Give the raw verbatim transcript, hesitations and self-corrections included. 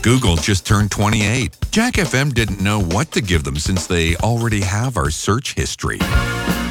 Google just turned twenty-eight. Jack F M didn't know what to give them since they already have our search history.